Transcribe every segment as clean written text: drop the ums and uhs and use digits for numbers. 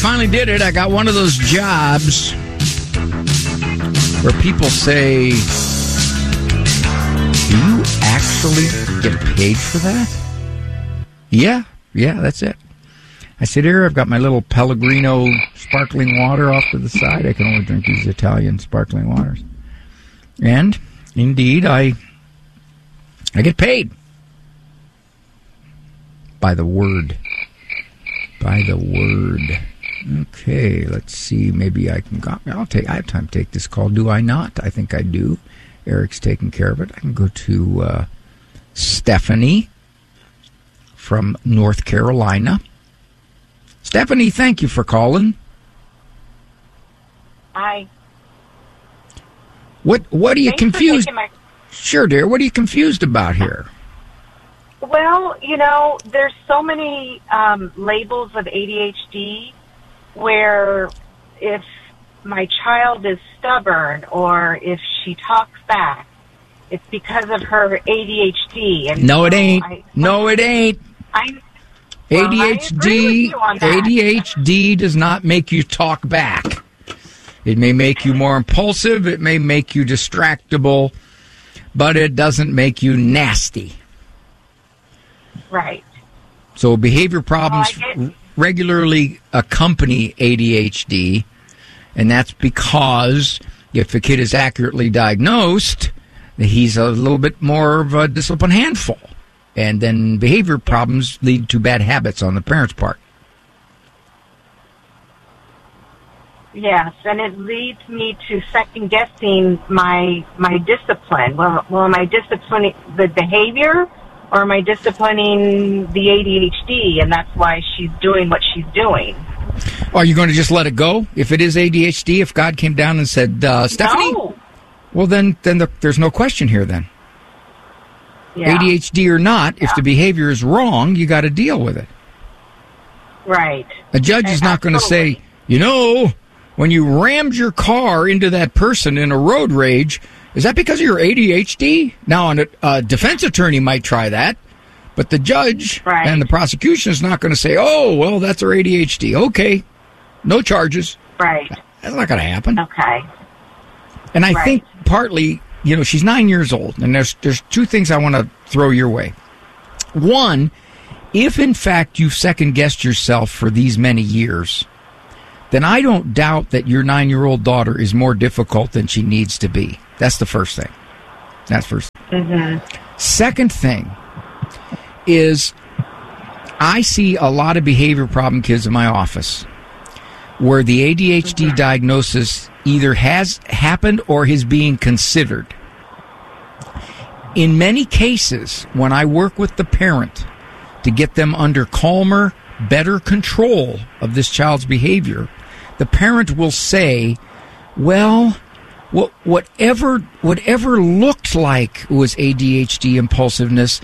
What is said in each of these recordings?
finally did it. I got one of those jobs where people say, do you actually get paid for that? Yeah, that's it. I said, here, I've got my little Pellegrino sparkling water off to the side. I can only drink these Italian sparkling waters. And, indeed, I get paid. By the word. Okay, let's see. Maybe I can go. I have time to take this call. Do I not? I think I do. Eric's taking care of it. I can go to Stephanie from North Carolina. Stephanie, thank you for calling. Hi. What are you confused? Sure, dear. What are you confused about here? Well, there's so many labels of ADHD where if my child is stubborn or if she talks back, it's because of her ADHD. And no, it ain't. It ain't. ADHD does not make you talk back. It may make you more impulsive. It may make you distractible, but it doesn't make you nasty. Right. So behavior problems regularly accompany ADHD, and that's because if a kid is accurately diagnosed, he's a little bit more of a disciplined handful. And then behavior problems lead to bad habits on the parent's part. Yes, and it leads me to second-guessing my discipline. Well, am I disciplining the behavior, or am I disciplining the ADHD, and that's why she's doing what she's doing? Are you going to just let it go? If it is ADHD, if God came down and said, Stephanie? No. Well, then there's no question here then. Yeah. ADHD or not, if the behavior is wrong, you got to deal with it. Right. A judge is not going to say, when you rammed your car into that person in a road rage, is that because of your ADHD? Now, a defense attorney might try that, but the judge and the prosecution is not going to say, oh, well, that's her ADHD. Okay, no charges. Right. That's not going to happen. Okay. And I think partly, she's 9 years old, and there's two things I want to throw your way. One, if in fact you've second-guessed yourself for these many years, then I don't doubt that your 9-year-old daughter is more difficult than she needs to be. That's the first thing. Mm-hmm. Second thing is I see a lot of behavior problem kids in my office where the ADHD diagnosis either has happened or is being considered. In many cases, when I work with the parent to get them under calmer, better control of this child's behavior, the parent will say, well, whatever looked like was ADHD impulsiveness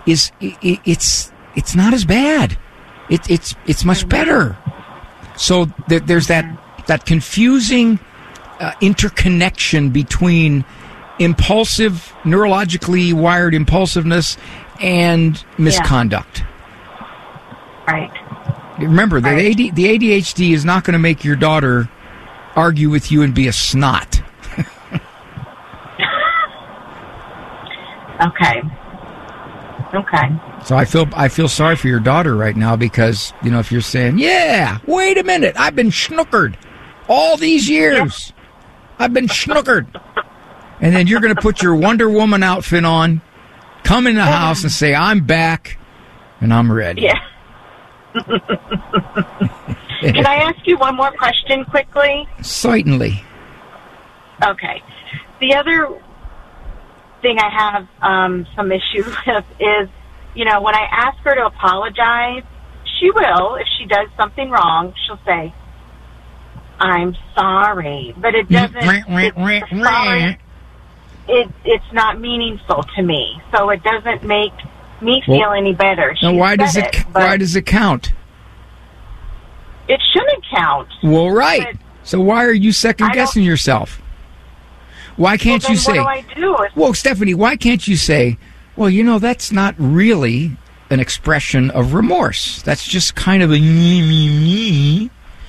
it's not as bad. It's much better. So there's that confusing interconnection between impulsive, neurologically wired impulsiveness and misconduct. Right. Remember, the ADHD is not going to make your daughter argue with you and be a snot. Okay. So I feel sorry for your daughter right now because, if you're saying, yeah, wait a minute, I've been snookered all these years. Yep. I've been snookered. And then you're going to put your Wonder Woman outfit on, come in the house and say, I'm back and I'm ready. Yeah. Can I ask you one more question quickly? Certainly. Okay. The other thing I have some issue with is, when I ask her to apologize, she will. If she does something wrong, she'll say, I'm sorry. But it doesn't, it's not meaningful to me. So it doesn't make me feel any better. Now why does it count? It shouldn't count. Well, right. So why are you second-guessing yourself? Why can't you say... What do I do? Well, Stephanie, why can't you say, well, that's not really an expression of remorse. That's just kind of a me.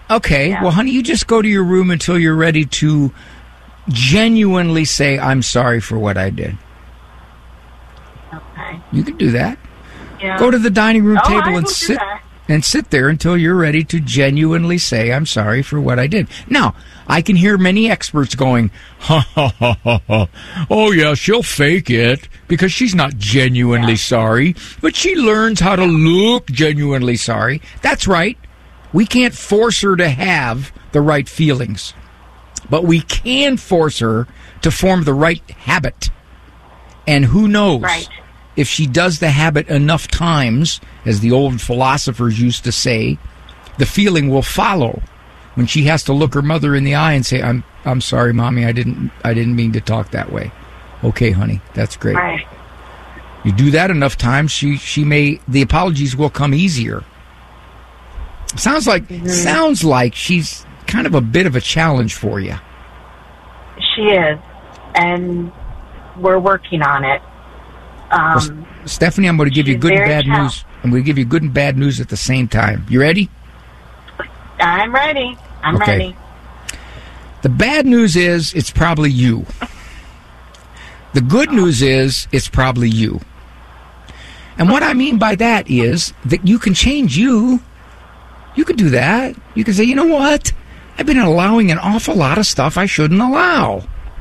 Okay, well, honey, you just go to your room until you're ready to genuinely say, I'm sorry for what I did. Okay. You can do that. Yeah. Go to the dining room table I and will do that. sit there until you're ready to genuinely say, I'm sorry for what I did. Now, I can hear many experts going, ha, ha, ha, ha, ha. Oh, yeah, she'll fake it because she's not genuinely sorry, but she learns how to look genuinely sorry. That's right. We can't force her to have the right feelings, but we can force her to form the right habit. And who knows? Right. If she does the habit enough times, as the old philosophers used to say, the feeling will follow when she has to look her mother in the eye and say, I'm sorry, Mommy, I didn't mean to talk that way. Okay, honey, that's great. Right. You do that enough times, the apologies will come easier. Sounds like she's kind of a bit of a challenge for you. She is, and we're working on it. Well, Stephanie, I'm going to give you good and bad news. I'm going to give you good and bad news at the same time. You ready? I'm ready. I'm ready. The bad news is it's probably you. The good news is it's probably you. And what I mean by that is that you can change you. You can do that. You can say, you know what? I've been allowing an awful lot of stuff I shouldn't allow.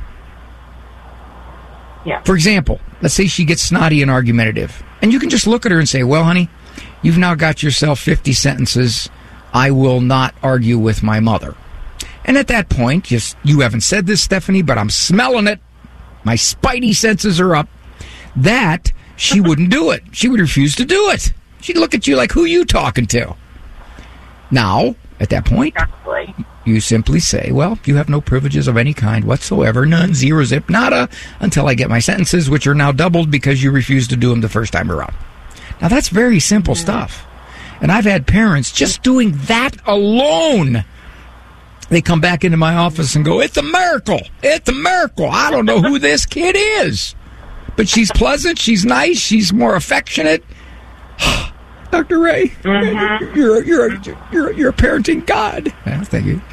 Yeah. For example, let's say she gets snotty and argumentative. And you can just look at her and say, well, honey, you've now got yourself 50 sentences. I will not argue with my mother. And at that point, you haven't said this, Stephanie, but I'm smelling it. My spidey senses are up. That she wouldn't do it. She would refuse to do it. She'd look at you like, who are you talking to? Now, at that point, you simply say, well, you have no privileges of any kind whatsoever, none, zero, zip, nada, until I get my sentences, which are now doubled because you refused to do them the first time around. Now, that's very simple stuff. And I've had parents just doing that alone. They come back into my office and go, it's a miracle. It's a miracle. I don't know who this kid is. But she's pleasant. She's nice. She's more affectionate. Dr. Ray, you're a parenting god. Yeah, thank you.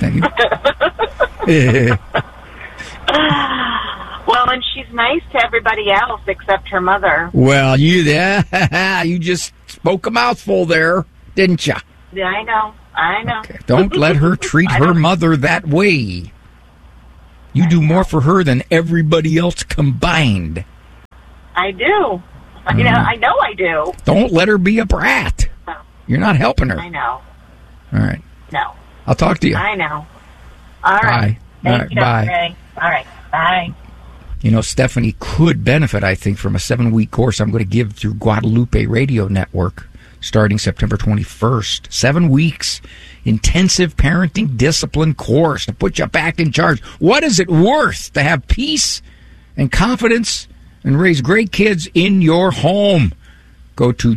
Well, and she's nice to everybody else except her mother. Well, you just spoke a mouthful there, didn't you? Yeah, I know. Okay. Don't let her treat her mother that way. You do more for her than everybody else combined. I do. I know I do. Don't let her be a brat. No. You're not helping her. I know. All right. No. I'll talk to you. I know. All right. Thank you, bye. Ray. All right. Bye. You know, Stephanie could benefit, I think, from a 7-week course I'm going to give through Guadalupe Radio Network starting September 21st. 7 weeks, intensive parenting discipline course to put you back in charge. What is it worth to have peace and confidence and raise great kids in your home? Go to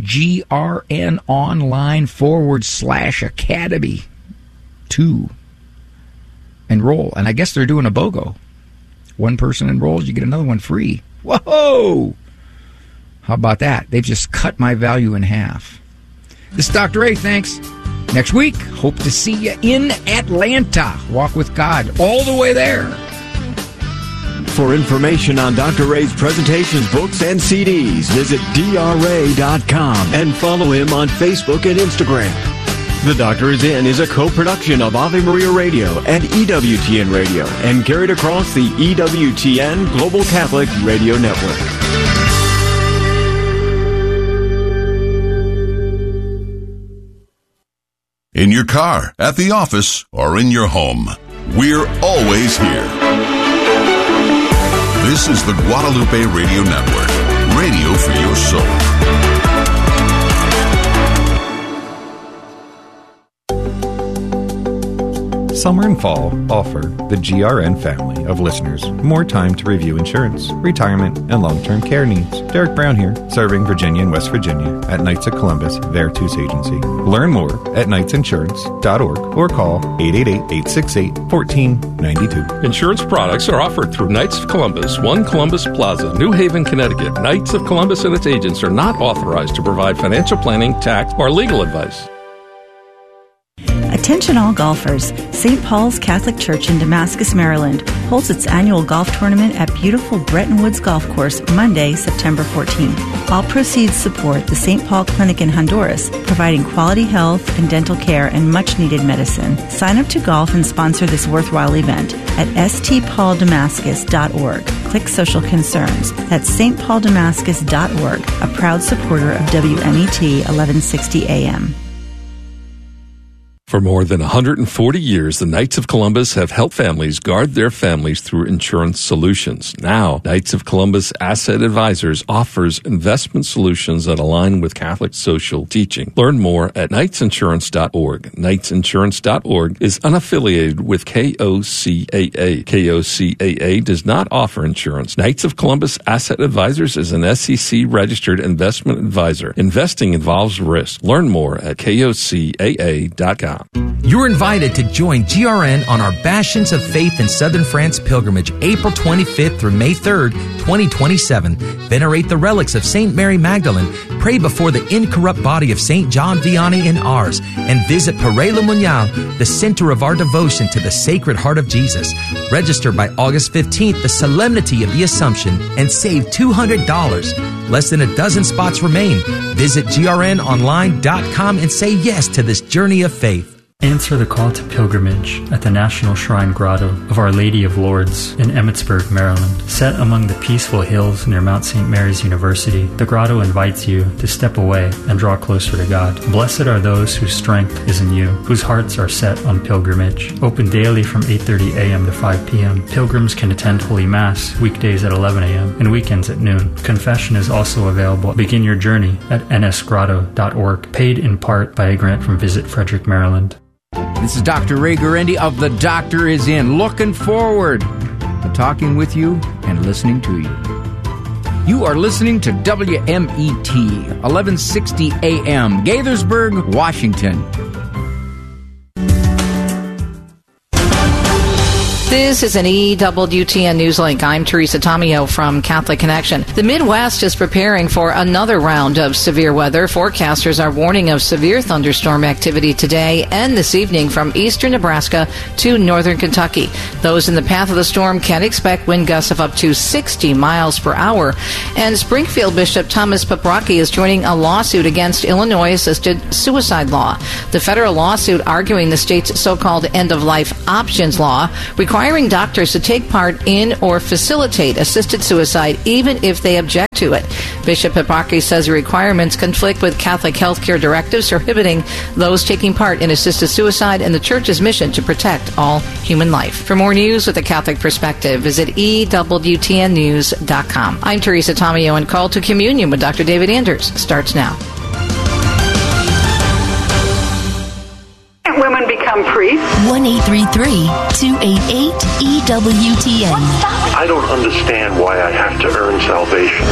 grnonline.com/academy to enroll. And I guess they're doing a BOGO. One person enrolls, you get another one free. Whoa! How about that? They've just cut my value in half. This is Dr. A. Thanks. Next week, hope to see you in Atlanta. Walk with God all the way there. For information on Dr. Ray's presentations, books, and CDs, visit drray.com and follow him on Facebook and Instagram. The Doctor is In is a co-production of Ave Maria Radio and EWTN Radio and carried across the EWTN Global Catholic Radio Network. In your car, at the office, or in your home, we're always here. This is the Guadalupe Radio Network, radio for your soul. Summer and fall offer the GRN family of listeners more time to review insurance, retirement, and long-term care needs. Derek Brown here, serving Virginia and West Virginia at Knights of Columbus Veritas Agency. Learn more at knightsinsurance.org or call 888-868-1492. Insurance products are offered through Knights of Columbus, 1 Columbus Plaza, New Haven, Connecticut. Knights of Columbus and its agents are not authorized to provide financial planning, tax, or legal advice. Attention all golfers. St. Paul's Catholic Church in Damascus, Maryland holds its annual golf tournament at beautiful Bretton Woods Golf Course Monday, September 14th. All proceeds support the St. Paul Clinic in Honduras, providing quality health and dental care and much-needed medicine. Sign up to golf and sponsor this worthwhile event at stpauldamascus.org. Click Social Concerns. That's stpauldamascus.org, a proud supporter of WMET 1160 AM. For more than 140 years, the Knights of Columbus have helped families guard their families through insurance solutions. Now, Knights of Columbus Asset Advisors offers investment solutions that align with Catholic social teaching. Learn more at knightsinsurance.org. Knightsinsurance.org is unaffiliated with KOCAA. KOCAA does not offer insurance. Knights of Columbus Asset Advisors is an SEC-registered investment advisor. Investing involves risk. Learn more at KOCAA.com. You're invited to join GRN on our Bastions of Faith in Southern France pilgrimage, April 25th through May 3rd, 2027. Venerate the relics of St. Mary Magdalene, pray before the incorrupt body of St. John Vianney in Ars, and visit Père Le Monial, the center of our devotion to the Sacred Heart of Jesus. Register by August 15th, the Solemnity of the Assumption, and save $200. Less than a dozen spots remain. Visit grnonline.com and say yes to this journey of faith. Answer the call to pilgrimage at the National Shrine Grotto of Our Lady of Lourdes in Emmitsburg, Maryland. Set among the peaceful hills near Mount St. Mary's University, the grotto invites you to step away and draw closer to God. Blessed are those whose strength is in you, whose hearts are set on pilgrimage. Open daily from 8:30 a.m. to 5 p.m. Pilgrims can attend Holy Mass weekdays at 11 a.m. and weekends at noon. Confession is also available. Begin your journey at nsgrotto.org, paid in part by a grant from Visit Frederick, Maryland. This is Dr. Ray Guarendi of The Doctor Is In, looking forward to talking with you and listening to you. You are listening to WMET, 1160 AM, Gaithersburg, Washington. This is an EWTN Newslink. I'm Teresa Tomeo from Catholic Connection. The Midwest is preparing for another round of severe weather. Forecasters are warning of severe thunderstorm activity today and this evening from eastern Nebraska to northern Kentucky. Those in the path of the storm can expect wind gusts of up to 60 miles per hour. And Springfield Bishop Thomas Paprocki is joining a lawsuit against Illinois-assisted suicide law. The federal lawsuit arguing the state's so-called end-of-life options law requiring doctors to take part in or facilitate assisted suicide even if they object to it. Bishop Paprocki says the requirements conflict with Catholic healthcare directives prohibiting those taking part in assisted suicide and the Church's mission to protect all human life. For more news with a Catholic perspective, visit EWTNnews.com. I'm Teresa Tomeo, and Call to Communion with Dr. David Anders starts now. Women become priests. 1-833-288-EWTN. I don't understand why I have to earn salvation.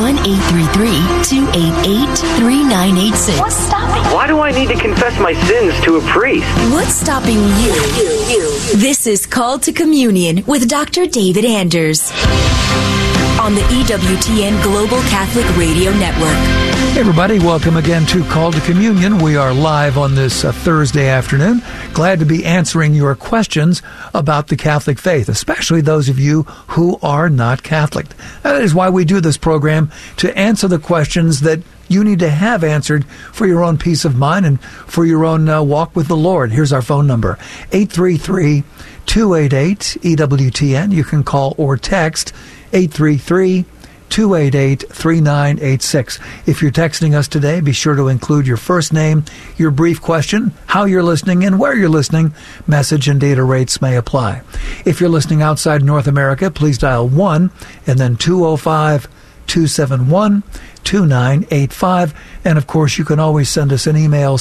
1-833-288-3986. What's stopping? Why do I need to confess my sins to a priest? What's stopping you? This is Call to Communion with Dr. David Anders on the EWTN Global Catholic Radio Network. Hey everybody, welcome again to Call to Communion. We are live on this Thursday afternoon. Glad to be answering your questions about the Catholic faith, especially those of you who are not Catholic. That is why we do this program, to answer the questions that you need to have answered for your own peace of mind and for your own walk with the Lord. Here's our phone number, 833-288-EWTN. You can call or text 833-288-3986. If you're texting us today, be sure to include your first name, your brief question, how you're listening, and where you're listening. Message and data rates may apply. If you're listening outside North America, please dial 1 and then 205-271-2985. And, of course, you can always send us an email,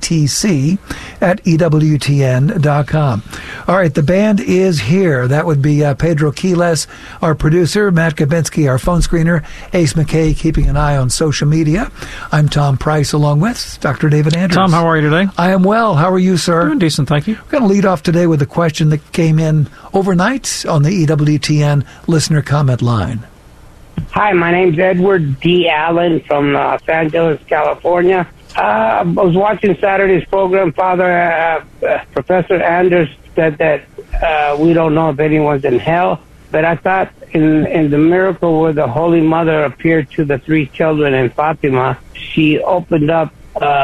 ctc@ewtn.com. All right, the band is here. That would be Pedro Quiles, our producer, Matt Kabinski, our phone screener, Ace McKay, keeping an eye on social media. I'm Tom Price, along with Dr. David Anders. Tom, how are you today? I am well. How are you, sir? Doing decent, thank you. We're going to lead off today with a question that came in overnight on the EWTN listener comment line. Hi, my name's Edward D. Allen from Los Angeles, California. I was watching Saturday's program. Father Professor Anders said that we don't know if anyone's in hell. But I thought in the miracle where the Holy Mother appeared to the 3 children in Fatima, she opened up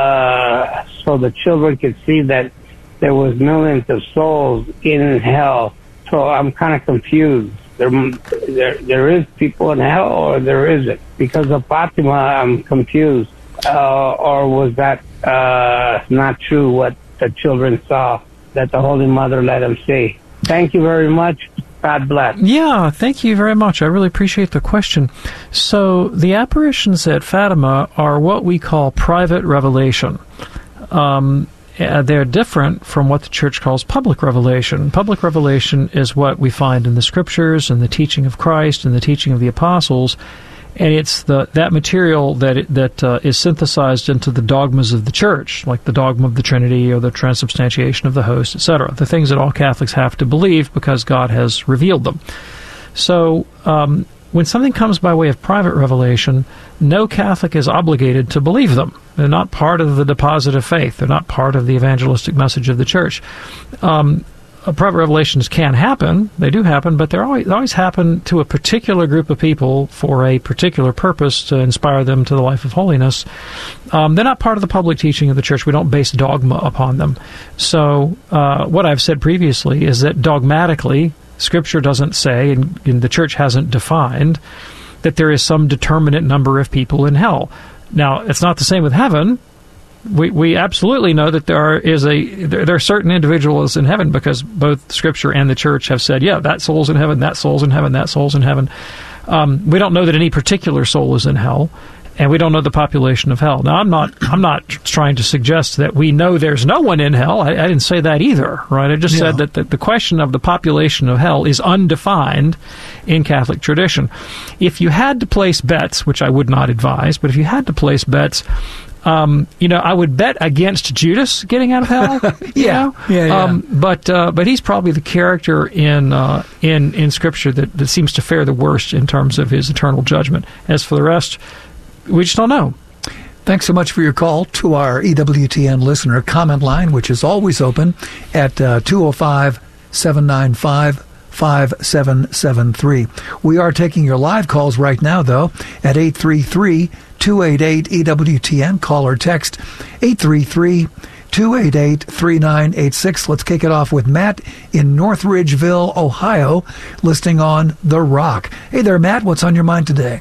so the children could see that there was millions of souls in hell. So I'm kind of confused. There is people in hell, or there isn't? Because of Fatima, I'm confused. Or was that not true, what the children saw, that the Holy Mother let them see? Thank you very much. God bless. Yeah, thank you very much. I really appreciate the question. So the apparitions at Fatima are what we call private revelation. They're different from what the Church calls public revelation. Public revelation is what we find in the Scriptures and the teaching of Christ and the teaching of the Apostles, and it's that material that is synthesized into the dogmas of the Church, like the dogma of the Trinity or the transubstantiation of the host, etc., the things that all Catholics have to believe because God has revealed them. So when something comes by way of private revelation, no Catholic is obligated to believe them. They're not part of the deposit of faith. They're not part of the evangelistic message of the Church. Private revelations can happen. They do happen, but they always happen to a particular group of people for a particular purpose to inspire them to the life of holiness. They're not part of the public teaching of the Church. We don't base dogma upon them. So what I've said previously is that dogmatically, Scripture doesn't say, and the Church hasn't defined, that there is some determinate number of people in hell. Now, it's not the same with heaven. We absolutely know that there are certain individuals in heaven, because both Scripture and the Church have said, yeah, that soul's in heaven, that soul's in heaven, that soul's in heaven. We don't know that any particular soul is in hell, and we don't know the population of hell. Now, I'm not trying to suggest that we know there's no one in hell. I didn't say that either, right? I just said that the question of the population of hell is undefined in Catholic tradition. If you had to place bets, which I would not advise, but if you had to place bets, I would bet against Judas getting out of hell. But he's probably the character in Scripture that seems to fare the worst in terms of his eternal judgment. As for the rest, we just don't know. Thanks so much for your call to our EWTN listener comment line, which is always open at 205-795-5773. We are taking your live calls right now, though, at 833-288-EWTN. Call or text 833-288-3986. Let's kick it off with Matt in Northridgeville, Ohio, listening on The Rock. Hey there, Matt. What's on your mind today?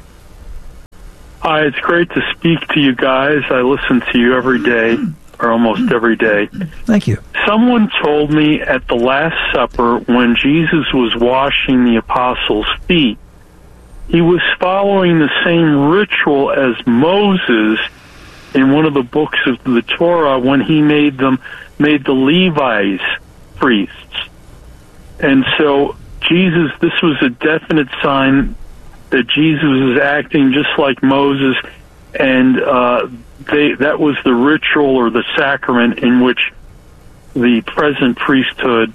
Hi, it's great to speak to you guys. I listen to you every day, or almost every day. Thank you. Someone told me at the Last Supper, when Jesus was washing the apostles' feet, he was following the same ritual as Moses in one of the books of the Torah when he made the Levites priests. And so this was a definite sign that Jesus was acting just like Moses, and that was the ritual or the sacrament in which the present priesthood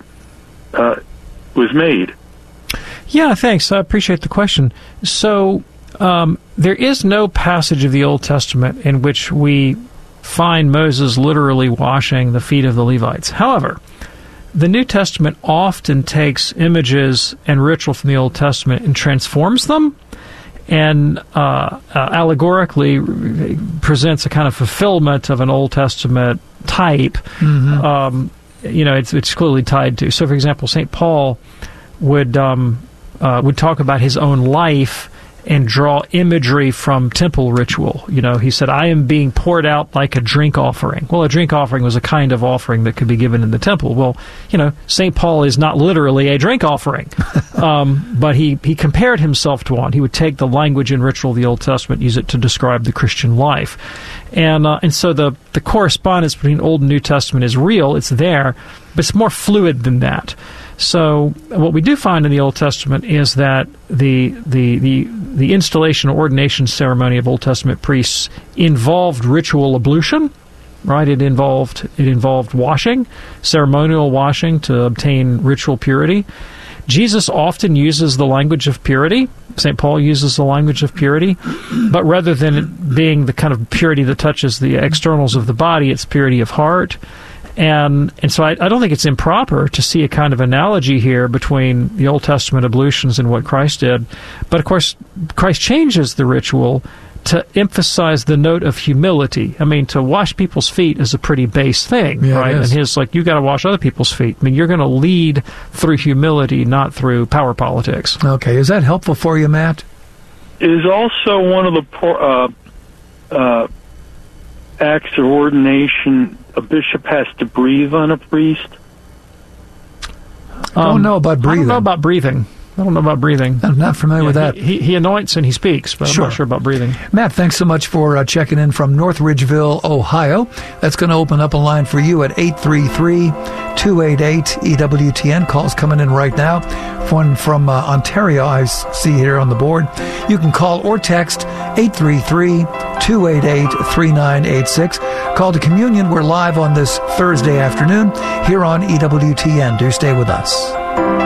was made. Yeah, thanks. I appreciate the question. So there is no passage of the Old Testament in which we find Moses literally washing the feet of the Levites. However, the New Testament often takes images and ritual from the Old Testament and transforms them, and allegorically presents a kind of fulfillment of an Old Testament type. Mm-hmm. It's clearly tied to. So, for example, St. Paul would talk about his own life and draw imagery from temple ritual. He said, I am being poured out like a drink offering. Well, a drink offering was a kind of offering that could be given in the temple. Well, St. Paul is not literally a drink offering, but he compared himself to one. He would take the language and ritual of the Old Testament, use it to describe the Christian life. And so the correspondence between Old and New Testament is real, it's there, but it's more fluid than that. So what we do find in the Old Testament is that the installation or ordination ceremony of Old Testament priests involved ritual ablution, right? It involved washing, ceremonial washing to obtain ritual purity. Jesus often uses the language of purity. St. Paul uses the language of purity, but rather than it being the kind of purity that touches the externals of the body, it's purity of heart. And so I don't think it's improper to see a kind of analogy here between the Old Testament ablutions and what Christ did. But, of course, Christ changes the ritual to emphasize the note of humility. I mean, to wash people's feet is a pretty base thing, right? And his, like, you got to wash other people's feet. I mean, you're going to lead through humility, not through power politics. Okay. Is that helpful for you, Matt? It is also one of the acts of ordination. A bishop has to breathe on a priest. I don't know about breathing. I don't know about breathing. I'm not familiar with that. He anoints and he speaks, but I'm not sure about breathing. Matt, thanks so much for checking in from North Ridgeville, Ohio. That's going to open up a line for you at 833-288-EWTN. Calls coming in right now. One from Ontario, I see here on the board. You can call or text 833-288-3986. Call to Communion. We're live on this Thursday afternoon here on EWTN. Do stay with us.